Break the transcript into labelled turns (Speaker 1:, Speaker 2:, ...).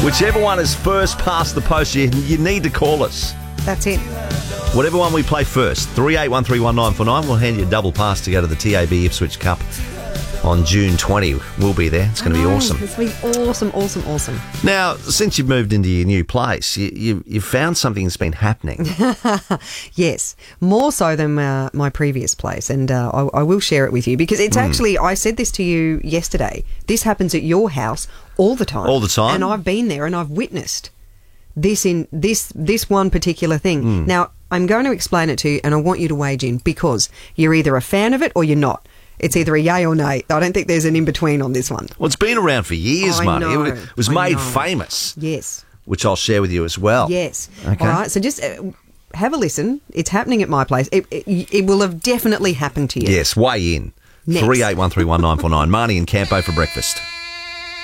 Speaker 1: Whichever one is first past the post, you need to call us.
Speaker 2: That's it.
Speaker 1: Whatever one we play first, 38131949, we'll hand you a double pass to go to the TAB Ipswich Cup on June 20. We'll be there. It's going to be awesome.
Speaker 2: It's going to be awesome.
Speaker 1: Now, since you've moved into your new place, you've found something that's been happening.
Speaker 2: Yes, more so than my previous place, and I will share it with you because it's actually, I said this to you yesterday, this happens at your house all the time.
Speaker 1: All the time?
Speaker 2: And I've been there and I've witnessed this one particular thing. Now, I'm going to explain it to you and I want you to wage in because you're either a fan of it or you're not. It's either a yay or nay. I don't think there's an in-between on this one.
Speaker 1: Well, it's been around for years, Marty. It was made famous.
Speaker 2: Yes.
Speaker 1: Which I'll share with you as well.
Speaker 2: Yes.
Speaker 1: Okay.
Speaker 2: All right, so just have a listen. It's happening at my place. It will have definitely happened to you.
Speaker 1: Yes, weigh in.
Speaker 2: Next.
Speaker 1: 38131949. Marnie and Campo for breakfast.